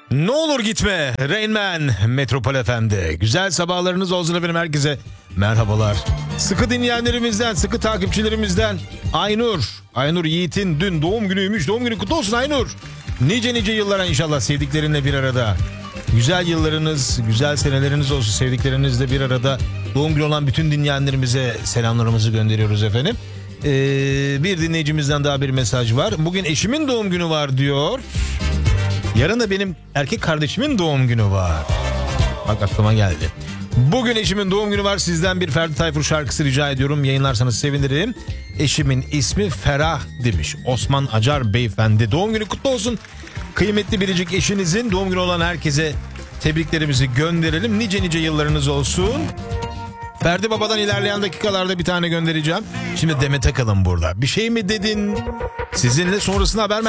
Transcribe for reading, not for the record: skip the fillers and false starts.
Ne olur gitme Rain Man Metropol FM'de. Güzel sabahlarınız olsun efendim, herkese merhabalar. Sıkı dinleyenlerimizden, sıkı takipçilerimizden Aynur Yiğit'in dün doğum günüymüş. Doğum günü kutlu olsun Aynur. Nice yıllara inşallah sevdiklerinle bir arada. Güzel yıllarınız, güzel seneleriniz olsun sevdiklerinizle bir arada. Doğum günü olan bütün dinleyenlerimize selamlarımızı gönderiyoruz efendim. Bir dinleyicimizden daha bir mesaj var. Bugün eşimin doğum günü var diyor. Yarın da benim erkek kardeşimin doğum günü var. Bak aklıma geldi. Bugün eşimin doğum günü var. Sizden bir Ferdi Tayfur şarkısı rica ediyorum. Yayınlarsanız sevinirim. Eşimin ismi Ferah demiş Osman Acar beyefendi. Doğum günü kutlu olsun. Kıymetli biricik eşinizin doğum günü olan herkese tebriklerimizi gönderelim. Nice yıllarınız olsun. Ferdi Baba'dan ilerleyen dakikalarda bir tane göndereceğim. Şimdi Demet Akalın burada. Bir şey mi dedin? Sizinle sonrasında haber